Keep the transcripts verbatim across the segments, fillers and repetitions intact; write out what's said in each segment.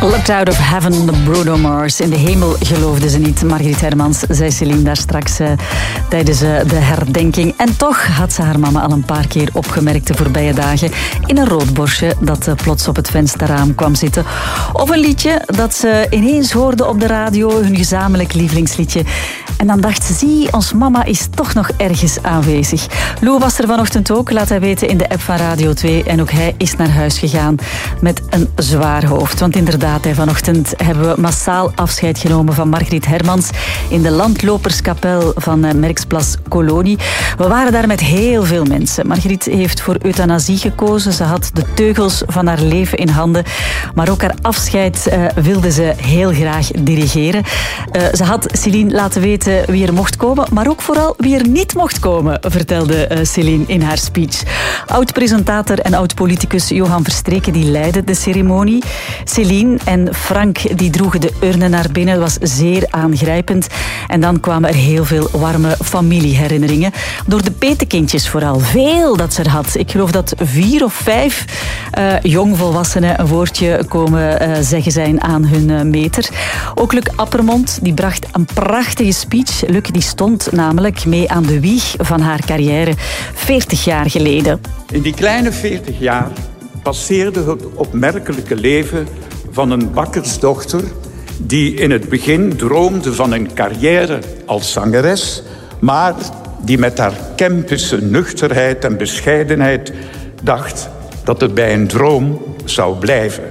Looked out of heaven, de Bruno Mars. In de hemel geloofde ze niet. Margriet Hermans zei Céline daar straks uh, tijdens uh, de herdenking. En toch had ze haar mama al een paar keer opgemerkt de voorbije dagen in een roodborstje dat uh, plots op het vensterraam kwam zitten. Of een liedje dat ze ineens hoorde op de radio, hun gezamenlijk lievelingsliedje. En dan dacht ze, zie, ons mama is toch nog ergens aanwezig. Lou was er vanochtend ook, laat hij weten in de app van Radio twee. En ook hij is naar huis gegaan met een zwaar hoofd. Want inderdaad, hè, vanochtend hebben we massaal afscheid genomen van Margriet Hermans in de landloperskapel van uh, Merksplas Kolonie. We waren daar met heel veel mensen. Margriet heeft voor euthanasie gekozen. Ze had de teugels van haar leven in handen. Maar ook haar afscheid uh, wilde ze heel graag dirigeren. Uh, ze had Céline laten weten wie er mocht komen, maar ook vooral wie er niet mocht komen, vertelde uh, Céline in haar speech. Oud-presentator en oud-politicus Johan Verstreken die leidde de ceremonie. Céline en Frank die droegen de urnen naar binnen. Dat was zeer aangrijpend. En dan kwamen er heel veel warme familieherinneringen. Door de petekindjes vooral. Veel dat ze er had. Ik geloof dat vier of vijf uh, jongvolwassenen een woordje komen uh, zeggen zijn aan hun uh, meter. Ook Luc Appermond die bracht een prachtige speech. Luc die stond namelijk mee aan de wieg van haar carrière veertig jaar geleden. In die kleine veertig jaar passeerde het opmerkelijke leven van een bakkersdochter die in het begin droomde van een carrière als zangeres, maar die met haar Kempische nuchterheid en bescheidenheid dacht dat het bij een droom zou blijven.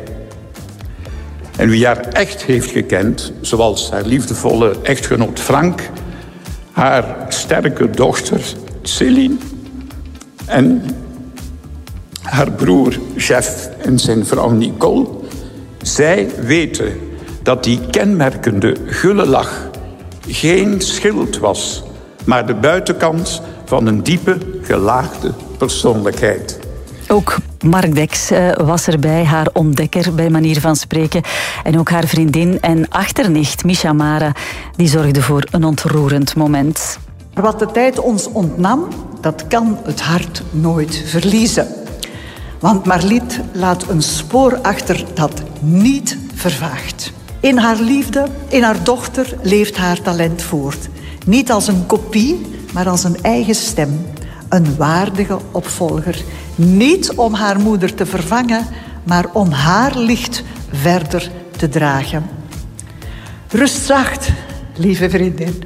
En wie haar echt heeft gekend, zoals haar liefdevolle echtgenoot Frank, haar sterke dochter Céline en haar broer Jeff en zijn vrouw Nicole, zij weten dat die kenmerkende gulle lach geen schild was, maar de buitenkant van een diepe, gelaagde persoonlijkheid. Ook Mark Deks uh, was erbij, haar ontdekker bij manier van spreken. En ook haar vriendin en achternicht, Misha Mara, die zorgde voor een ontroerend moment. Wat de tijd ons ontnam, dat kan het hart nooit verliezen. Want Marliet laat een spoor achter dat niet vervaagt. In haar liefde, in haar dochter, leeft haar talent voort. Niet als een kopie, maar als een eigen stem. Een waardige opvolger. Niet om haar moeder te vervangen, maar om haar licht verder te dragen. Rust zacht, lieve vriendin.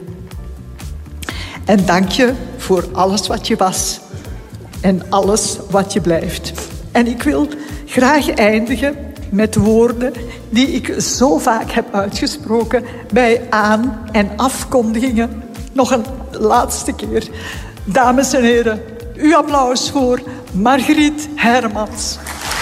En dank je voor alles wat je was. En alles wat je blijft. En ik wil graag eindigen met woorden die ik zo vaak heb uitgesproken bij aan- en afkondigingen. Nog een laatste keer. Dames en heren, uw applaus voor Margriet Hermans.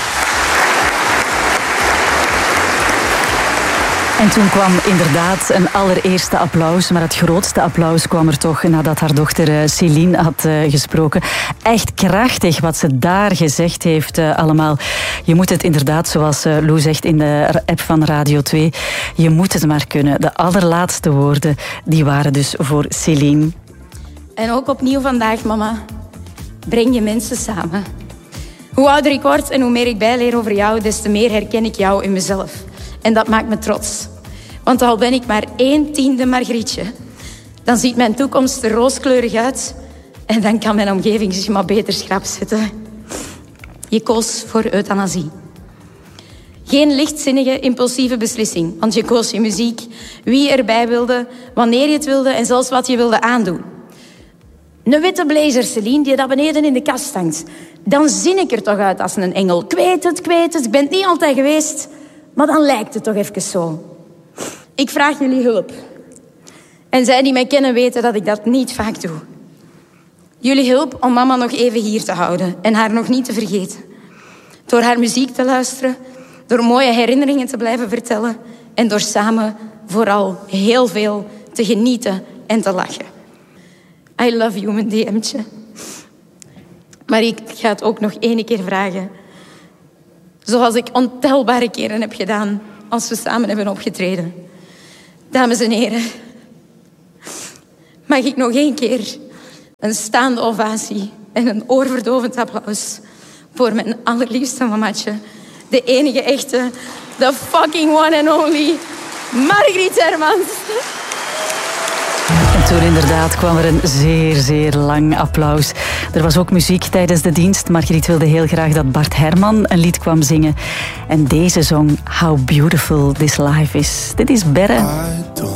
En toen kwam inderdaad een allereerste applaus, maar het grootste applaus kwam er toch nadat haar dochter Céline had uh, gesproken. Echt krachtig wat ze daar gezegd heeft uh, allemaal. Je moet het inderdaad, zoals uh, Lou zegt in de app van Radio twee, je moet het maar kunnen. De allerlaatste woorden, die waren dus voor Céline. En ook opnieuw vandaag, mama, breng je mensen samen. Hoe ouder ik word en hoe meer ik bijleer over jou, des te meer herken ik jou in mezelf. En dat maakt me trots. Want al ben ik maar één tiende Margrietje, dan ziet mijn toekomst er rooskleurig uit en dan kan mijn omgeving zich maar beter schrap zetten. Je koos voor euthanasie. Geen lichtzinnige, impulsieve beslissing, want je koos je muziek, wie je erbij wilde, wanneer je het wilde en zelfs wat je wilde aandoen. Een witte blazer, Céline, die daar beneden in de kast hangt. Dan zin ik er toch uit als een engel. Ik weet het, ik weet het, ik ben het niet altijd geweest, maar dan lijkt het toch even zo. Ik vraag jullie hulp. En zij die mij kennen weten dat ik dat niet vaak doe. Jullie hulp om mama nog even hier te houden en haar nog niet te vergeten. Door haar muziek te luisteren, door mooie herinneringen te blijven vertellen en door samen vooral heel veel te genieten en te lachen. I love you, mijn D M'tje. Maar ik ga het ook nog één keer vragen. Zoals ik ontelbare keren heb gedaan als we samen hebben opgetreden. Dames en heren, mag ik nog één keer een staande ovatie en een oorverdovend applaus voor mijn allerliefste mamatje, de enige echte, the fucking one and only Margriet Hermans. En toen inderdaad kwam er een zeer, zeer lang applaus. Er was ook muziek tijdens de dienst. Margriet wilde heel graag dat Bart Herman een lied kwam zingen. En deze zong How Beautiful This Life Is. Dit is Berre. I don't